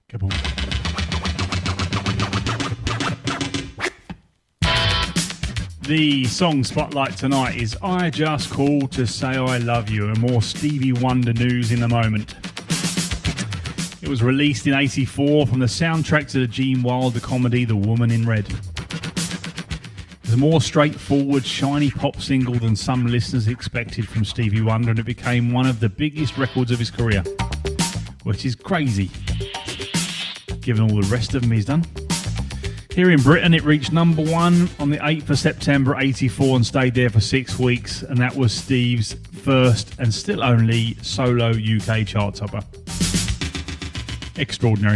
Come on. The song spotlight tonight is I Just Called to Say I Love You, and more Stevie Wonder news in a moment. It was released in '84 from the soundtrack to the Gene Wilder comedy The Woman in Red. It's a more straightforward, shiny pop single than some listeners expected from Stevie Wonder, and it became one of the biggest records of his career, which is crazy, given all the rest of them he's done. Here in Britain, it reached number 1 on the 8th of September '84 and stayed there for 6 weeks, and that was Steve's first and still only solo UK chart topper. Extraordinary.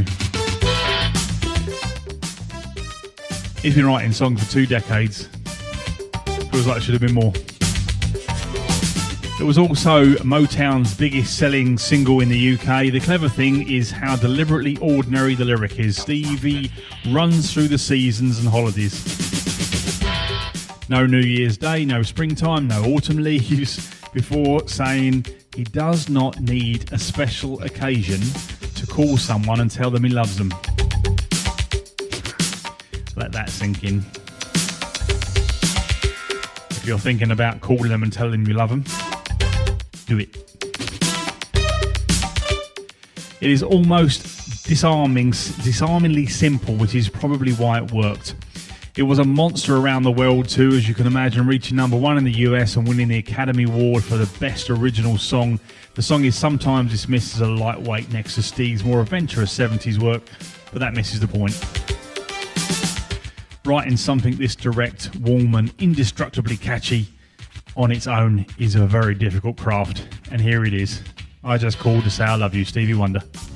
He's been writing songs for 2 decades. Feels like it should have been more. It was also Motown's biggest selling single in the UK. The clever thing is how deliberately ordinary the lyric is. Stevie runs through the seasons and holidays. No New Year's Day, no springtime, no autumn leaves, before saying he does not need a special occasion to call someone and tell them he loves them. Let that sink in. If you're thinking about calling them and telling them you love them, do it. It is almost disarmingly simple, which is probably why it worked. It was a monster around the world too, as you can imagine, reaching number 1 in the US and winning the Academy Award for the Best Original Song. The song is sometimes dismissed as a lightweight next to Steve's more adventurous 70s work, but that misses the point. Writing something this direct, warm and indestructibly catchy on its own is a very difficult craft, and here it is. I Just Called to Say I Love You, Stevie Wonder.